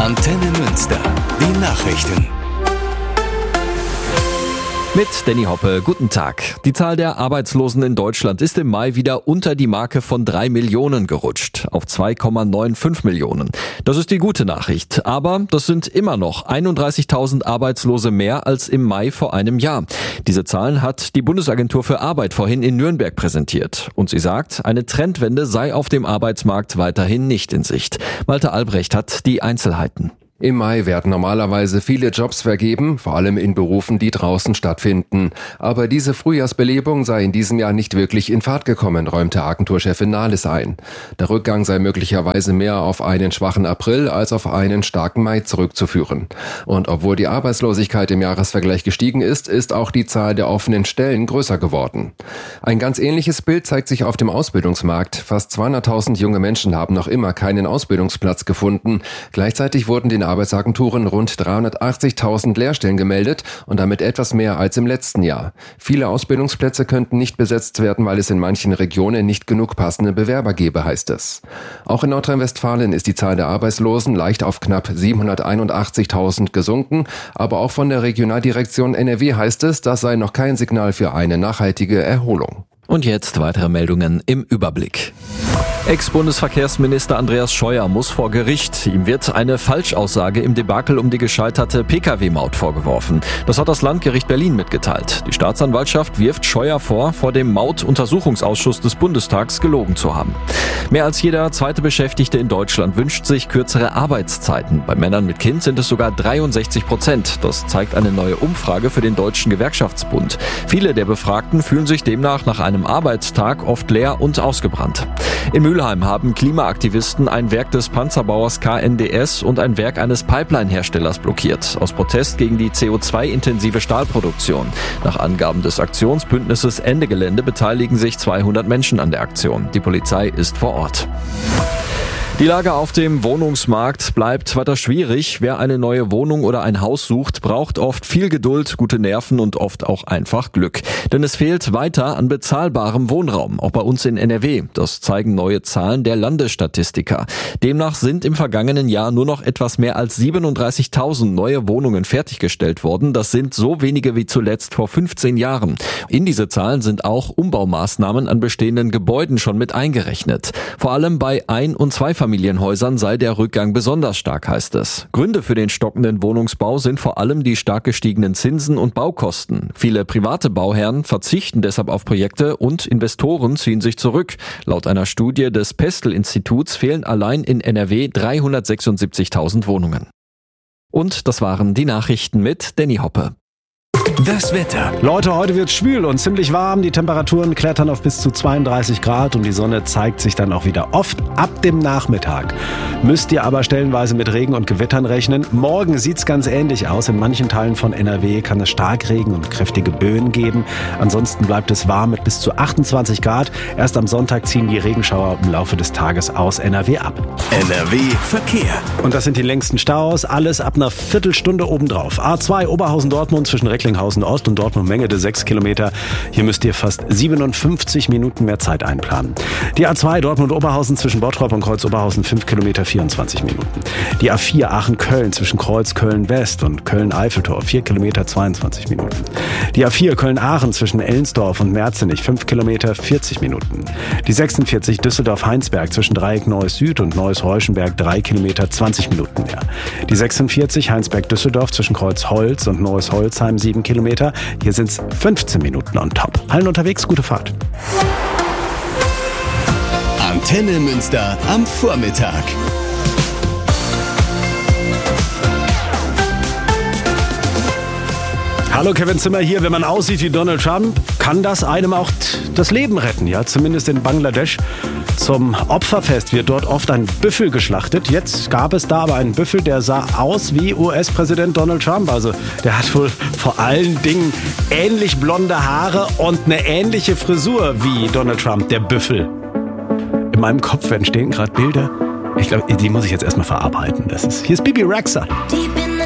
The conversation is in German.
Antenne Münster, die Nachrichten. Mit Danny Hoppe, guten Tag. Die Zahl der Arbeitslosen in Deutschland ist im Mai wieder unter die Marke von 3 Millionen gerutscht, auf 2,95 Millionen. Das ist die gute Nachricht, aber das sind immer noch 31.000 Arbeitslose mehr als im Mai vor einem Jahr. Diese Zahlen hat die Bundesagentur für Arbeit vorhin in Nürnberg präsentiert. Und sie sagt, eine Trendwende sei auf dem Arbeitsmarkt weiterhin nicht in Sicht. Malte Albrecht hat die Einzelheiten. Im Mai werden normalerweise viele Jobs vergeben, vor allem in Berufen, die draußen stattfinden. Aber diese Frühjahrsbelebung sei in diesem Jahr nicht wirklich in Fahrt gekommen, räumte Agenturchefin Nahles ein. Der Rückgang sei möglicherweise mehr auf einen schwachen April als auf einen starken Mai zurückzuführen. Und obwohl die Arbeitslosigkeit im Jahresvergleich gestiegen ist, ist auch die Zahl der offenen Stellen größer geworden. Ein ganz ähnliches Bild zeigt sich auf dem Ausbildungsmarkt. Fast 200.000 junge Menschen haben noch immer keinen Ausbildungsplatz gefunden. Gleichzeitig wurden den Arbeitsagenturen rund 380.000 Lehrstellen gemeldet und damit etwas mehr als im letzten Jahr. Viele Ausbildungsplätze könnten nicht besetzt werden, weil es in manchen Regionen nicht genug passende Bewerber gebe, heißt es. Auch in Nordrhein-Westfalen ist die Zahl der Arbeitslosen leicht auf knapp 781.000 gesunken, aber auch von der Regionaldirektion NRW heißt es, das sei noch kein Signal für eine nachhaltige Erholung. Und jetzt weitere Meldungen im Überblick. Ex-Bundesverkehrsminister Andreas Scheuer muss vor Gericht. Ihm wird eine Falschaussage im Debakel um die gescheiterte Pkw-Maut vorgeworfen. Das hat das Landgericht Berlin mitgeteilt. Die Staatsanwaltschaft wirft Scheuer vor dem Mautuntersuchungsausschuss des Bundestags gelogen zu haben. Mehr als jeder zweite Beschäftigte in Deutschland wünscht sich kürzere Arbeitszeiten. Bei Männern mit Kind sind es sogar 63%. Das zeigt eine neue Umfrage für den Deutschen Gewerkschaftsbund. Viele der Befragten fühlen sich demnach nach einem Arbeitstag oft leer und ausgebrannt. In Mülheim haben Klimaaktivisten ein Werk des Panzerbauers KNDS und ein Werk eines Pipeline-Herstellers blockiert, aus Protest gegen die CO2-intensive Stahlproduktion. Nach Angaben des Aktionsbündnisses Ende Gelände beteiligen sich 200 Menschen an der Aktion. Die Polizei ist vor Ort. Die Lage auf dem Wohnungsmarkt bleibt weiter schwierig. Wer eine neue Wohnung oder ein Haus sucht, braucht oft viel Geduld, gute Nerven und oft auch einfach Glück. Denn es fehlt weiter an bezahlbarem Wohnraum, auch bei uns in NRW. Das zeigen neue Zahlen der Landesstatistiker. Demnach sind im vergangenen Jahr nur noch etwas mehr als 37.000 neue Wohnungen fertiggestellt worden. Das sind so wenige wie zuletzt vor 15 Jahren. In diese Zahlen sind auch Umbaumaßnahmen an bestehenden Gebäuden schon mit eingerechnet. Vor allem bei Ein- und Zweifamilienhäusern sei der Rückgang besonders stark, heißt es. Gründe für den stockenden Wohnungsbau sind vor allem die stark gestiegenen Zinsen und Baukosten. Viele private Bauherren verzichten deshalb auf Projekte und Investoren ziehen sich zurück. Laut einer Studie des Pestel-Instituts fehlen allein in NRW 376.000 Wohnungen. Und das waren die Nachrichten mit Danny Hoppe. Das Wetter. Leute, heute wird's schwül und ziemlich warm. Die Temperaturen klettern auf bis zu 32 Grad und die Sonne zeigt sich dann auch wieder oft ab dem Nachmittag. Müsst ihr aber stellenweise mit Regen und Gewittern rechnen. Morgen sieht's ganz ähnlich aus. In manchen Teilen von NRW kann es Starkregen und kräftige Böen geben. Ansonsten bleibt es warm mit bis zu 28 Grad. Erst am Sonntag ziehen die Regenschauer im Laufe des Tages aus NRW ab. NRW Verkehr. Und das sind die längsten Staus. Alles ab einer Viertelstunde obendrauf. A2 Oberhausen-Dortmund zwischen Recklinghausen Ost und Dortmund-Mengede 6 Kilometer. Hier müsst ihr fast 57 Minuten mehr Zeit einplanen. Die A2 Dortmund-Oberhausen zwischen Bottrop und Kreuz-Oberhausen 5 Kilometer 24 Minuten. Die A4 Aachen-Köln zwischen Kreuz-Köln-West und Köln-Eiffeltor 4 Kilometer 22 Minuten. Die A4 Köln-Aachen zwischen Ellensdorf und Merzenich 5 Kilometer 40 Minuten. Die 46 Düsseldorf-Heinsberg zwischen Dreieck Neues-Süd und Neues-Reuschenberg 3 Kilometer 20 Minuten mehr. Die 46 Heinsberg-Düsseldorf zwischen Kreuz-Holz und Neues-Holzheim 7 Kilometer. Hier sind es 15 Minuten on top. Allen unterwegs, gute Fahrt. Antenne Münster am Vormittag. Hallo, Kevin Zimmer hier. Wenn man aussieht wie Donald Trump, kann das einem auch das Leben retten. Ja, zumindest in Bangladesch. Zum Opferfest wird dort oft ein Büffel geschlachtet. Jetzt gab es da aber einen Büffel, der sah aus wie US-Präsident Donald Trump. Also der hat wohl vor allen Dingen ähnlich blonde Haare und eine ähnliche Frisur wie Donald Trump, der Büffel. In meinem Kopf entstehen gerade Bilder. Ich glaube, die muss ich jetzt erstmal verarbeiten. Hier ist Bibi Rexha. Deep in